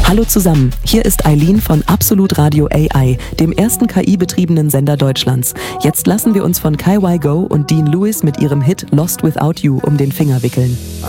Hallo zusammen, hier ist Eileen von Absolut Radio AI, dem ersten KI-betriebenen Sender Deutschlands. Jetzt lassen wir uns von KY Go und Dean Lewis mit ihrem Hit Lost Without You um den Finger wickeln.